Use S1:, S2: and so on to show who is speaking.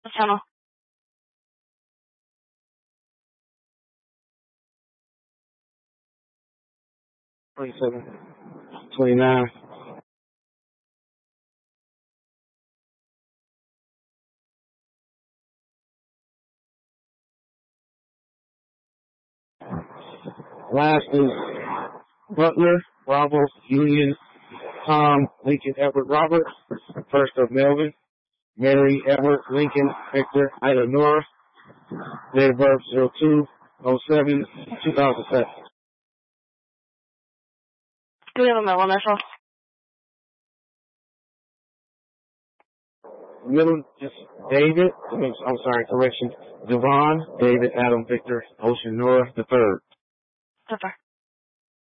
S1: channel.
S2: 27, 29. Last is Butler, Bravo, Union, Tom, Lincoln, Edward, Robert. First of Melvin, Mary, Edward, Lincoln, Victor, Ida, Nora. Date of birth 02/07/2007.
S1: Do we have a middle initial?
S2: Middle is David. I'm sorry, correction. Devon, David, Adam, Victor, Ocean, Nora, the third.
S1: Super.